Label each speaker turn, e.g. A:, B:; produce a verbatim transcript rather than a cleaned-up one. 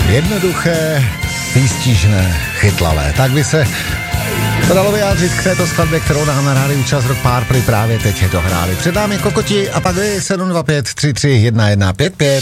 A: Jednoduché, výstižné, chytlavé. Tak by se to dalo vyjádřit k této skladbě, kterou nám na rádiu Čas Rock Párpry právě teď dohráli. Před námi Kokoti a pak vy sedm dva pět tři tři jedna jedna pět pět.